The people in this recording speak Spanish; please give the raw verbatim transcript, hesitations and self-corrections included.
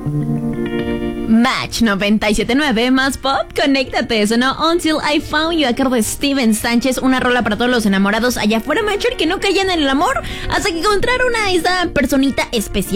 Match noventa y siete punto nueve más pop, conéctate, sonó Until I Found You a cargo de Steven Sánchez, una rola para todos los enamorados allá afuera, Matcher, que no caían en el amor hasta que encontraron a esa personita especial.